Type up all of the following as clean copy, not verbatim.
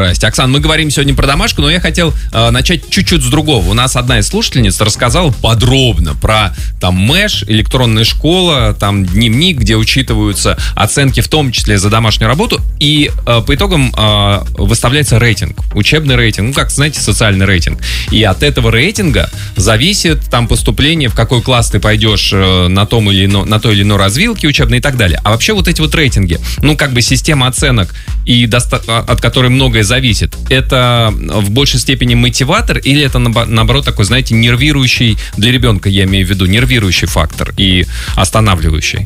Оксан, мы говорим сегодня про домашку, но я хотел начать чуть-чуть с другого. У нас одна из слушательниц рассказала подробно про там МЭШ, электронная школа, там дневник, где учитываются оценки, в том числе за домашнюю работу, и по итогам выставляется рейтинг, учебный рейтинг, ну, как, знаете, социальный рейтинг. И от этого рейтинга зависит там поступление, в какой класс ты пойдешь на той или иной развилке учебной и так далее. А вообще вот эти вот рейтинги, ну, как бы система оценок, и от которой многое зависит, это в большей степени мотиватор или это, наоборот, такой, знаете, нервирующий для ребенка, я имею в виду, нервирующий фактор и останавливающий?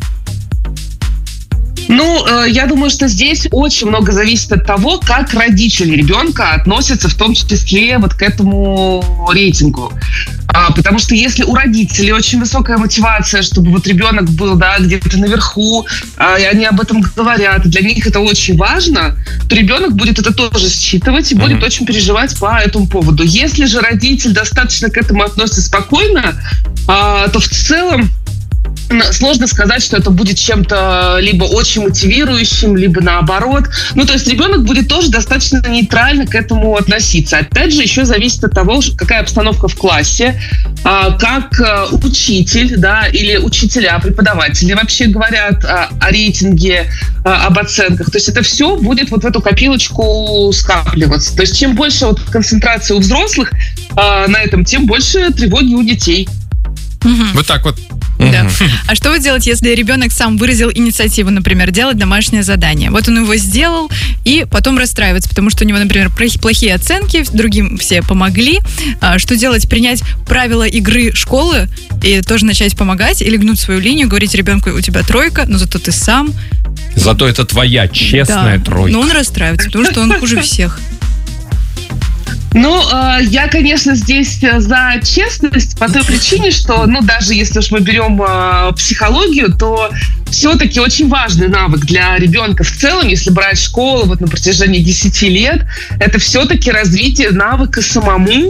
Ну, я думаю, что здесь очень много зависит от того, как родители ребенка относятся, в том числе вот к этому рейтингу. Потому что если у родителей очень высокая мотивация, чтобы вот ребенок был, да, где-то наверху, и они об этом говорят, и для них это очень важно, то ребенок будет это тоже считывать и будет очень переживать по этому поводу. Если же родитель достаточно к этому относится спокойно, то в целом сложно сказать, что это будет чем-то либо очень мотивирующим, либо наоборот. Ну, то есть ребенок будет тоже достаточно нейтрально к этому относиться. Опять же, еще зависит от того, какая обстановка в классе, как учитель, да, или учителя, преподаватели вообще говорят о рейтинге, об оценках. То есть это все будет вот в эту копилочку скапливаться. То есть чем больше вот концентрации у взрослых на этом, тем больше тревоги у детей. Вот так вот. Да. А что делать, если ребенок сам выразил инициативу, например, делать домашнее задание? Вот он его сделал и потом расстраивается, потому что у него, например, плохие оценки, другим все помогли. Что делать? Принять правила игры школы и тоже начать помогать или гнуть свою линию, говорить ребенку: у тебя 3, но зато ты сам. Зато это твоя честная 3. Но он расстраивается, потому что он хуже всех. Ну, я, конечно, здесь за честность по той причине, что, ну, даже если уж мы берем психологию, то все-таки очень важный навык для ребенка в целом, если брать школу вот на протяжении 10 лет, это все-таки развитие навыка самому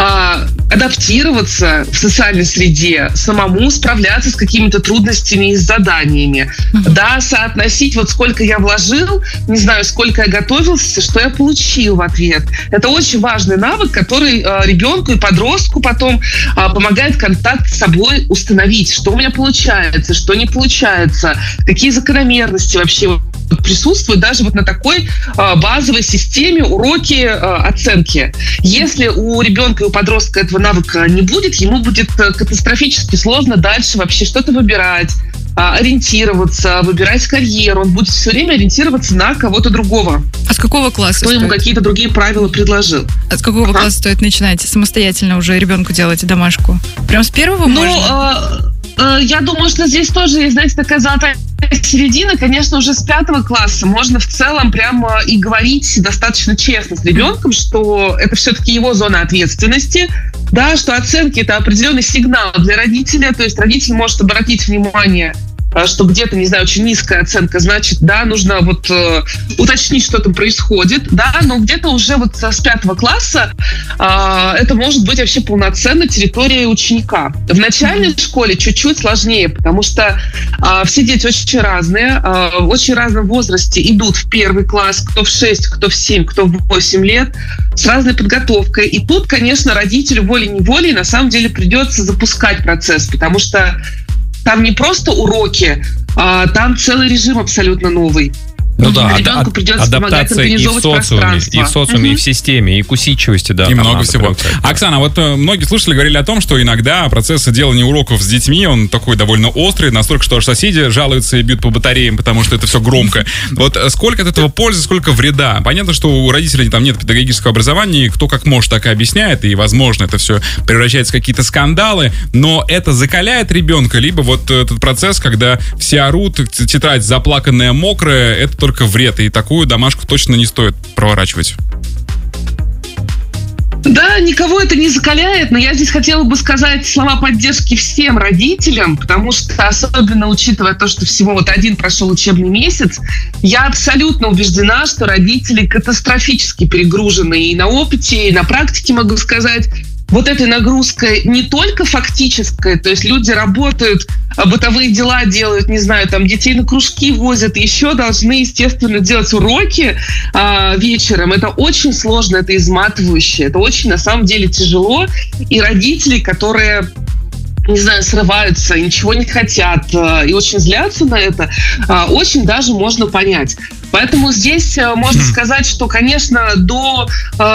адаптироваться в социальной среде, самому справляться с какими-то трудностями и с заданиями, да, соотносить вот сколько я вложил, не знаю, сколько я готовился, что я получил в ответ. Это очень важный навык, который ребенку и подростку потом помогает контакт с собой установить, что у меня получается, что не получается, какие закономерности вообще присутствуют даже вот на такой базовой системе уроки оценки. Если у ребенка и у подростка этого навыка не будет, ему будет катастрофически сложно дальше вообще что-то выбирать, ориентироваться, выбирать карьеру. Он будет все время ориентироваться на кого-то другого. А с какого класса кто ему какие-то другие правила предложил. А с какого класса стоит начинать самостоятельно уже ребенку делать домашку? Прям с первого можно? Я думаю, что здесь тоже есть, знаете, такая золотая середина. Конечно, уже с 5 класса можно в целом прямо и говорить достаточно честно с ребенком, что это все-таки его зона ответственности, да, что оценки — это определенный сигнал для родителя, то есть родитель может обратить внимание, что где-то, не знаю, очень низкая оценка, значит, да, нужно вот уточнить, что там происходит, да, но где-то уже вот с 5 класса это может быть вообще полноценно территория ученика. В начальной школе чуть-чуть сложнее, потому что все дети очень разные, в очень разном возрасте идут в 1 класс, кто в 6, кто в 7, кто в 8 лет, с разной подготовкой. И тут, конечно, родителю волей-неволей на самом деле придется запускать процесс, потому что там не просто уроки, там целый режим абсолютно новый. Ну да, ребенку придется помогать организовывать пространство. И в социуме, и в системе, и к усидчивости, да. И много всего. Оксана, вот многие слушатели говорили о том, что иногда процесс делания уроков с детьми, он такой довольно острый, настолько, что аж соседи жалуются и бьют по батареям, потому что это все громко. Вот сколько от этого пользы, сколько вреда? Понятно, что у родителей там нет педагогического образования, и кто как может, так и объясняет, и, возможно, это все превращается в какие-то скандалы, но это закаляет ребенка, либо вот этот процесс, когда все орут, тетрадь заплаканная, мокрая, это только вред, и такую домашку точно не стоит проворачивать. Да, никого это не закаляет, но я здесь хотела бы сказать слова поддержки всем родителям, потому что, особенно учитывая то, что всего вот один прошел учебный месяц, я абсолютно убеждена, что родители катастрофически перегружены и на опыте, и на практике, могу сказать. вот этой нагрузкой не только фактической, то есть люди работают, бытовые дела делают, не знаю, там детей на кружки возят, еще должны, естественно, делать уроки вечером. Это очень сложно, это изматывающе, это очень, на самом деле, тяжело. И родители, которые, не знаю, срываются, ничего не хотят и очень злятся на это, очень даже можно понять. Поэтому здесь можно сказать, что, конечно, до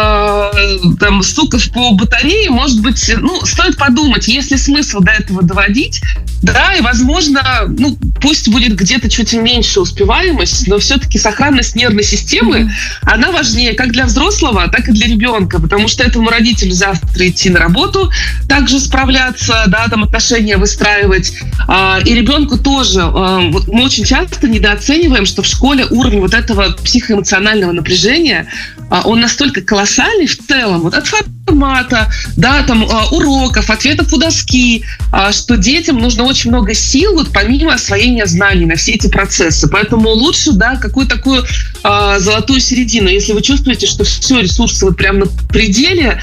стуков по батарее, может быть, стоит подумать, есть ли смысл до этого доводить, да, и, возможно, пусть будет где-то чуть меньше успеваемость, но все-таки сохранность нервной системы, она важнее как для взрослого, так и для ребенка, потому что этому родителю завтра идти на работу, также справляться, да, там отношения выстраивать, и ребенку тоже. Вот мы очень часто недооцениваем, что в школе уровень вот этого психоэмоционального напряжения, он настолько колоссальный в целом, вот от формата, да, там, уроков, ответов у доски, что детям нужно очень много сил, вот, помимо освоения знаний на все эти процессы. Поэтому лучше, да, какую-то такую золотую середину. Если вы чувствуете, что все, ресурсы вот прям на пределе,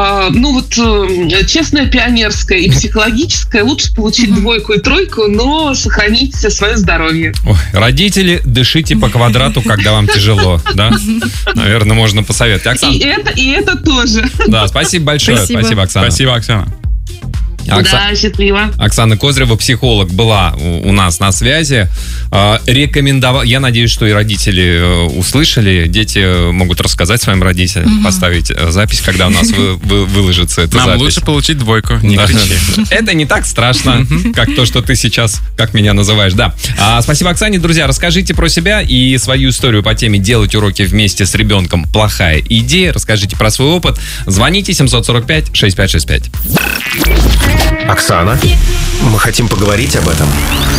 честное пионерское и психологическое, лучше получить 2 и 3, но сохранить свое здоровье. Ой, родители, дышите по квадрату, когда вам тяжело, да? Наверное, можно посоветовать. Оксана. И это тоже. Да, спасибо большое. Спасибо, Оксана. Спасибо, Оксана. Да, счастливо. Оксана Козырева, психолог, была у нас на связи. Рекомендовала. Я надеюсь, что и родители услышали. Дети могут рассказать своим родителям, поставить запись, когда у нас выложится эта запись. Нам лучше получить 2, не кричи. Это не так страшно, как то, что ты сейчас, как меня называешь. Да. Спасибо, Оксане. Друзья, расскажите про себя и свою историю по теме «Делать уроки вместе с ребенком. Плохая идея». Расскажите про свой опыт. Звоните 745-6565. Оксана, мы хотим поговорить об этом.